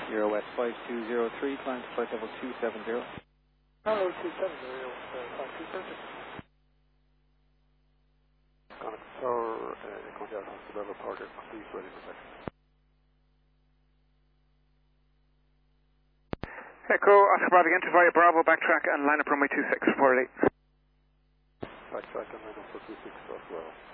Euro West 5203, climb to flight level 270. Hello, 270, flight 270. Connect tower, contact level target, please ready for section. Echo, Oscar Bravo again to via Bravo, backtrack and line up runway 26, 48. Backtrack and line up for 26 as well.